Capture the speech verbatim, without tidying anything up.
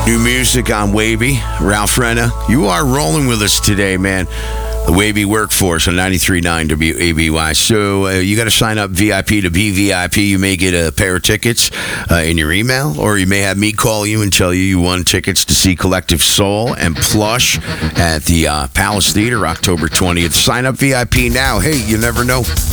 New music on Wavy. Ralph Renna, you are rolling with us today, man. The Wavy Workforce on ninety-three point nine W A B Y. So uh, you got to sign up V I P to be V I P. You may get a pair of tickets uh, in your email, or you may have me call you and tell you you won tickets to see Collective Soul and Plush at the uh, Palace Theater October twentieth. Sign up V I P now. Hey, you never know.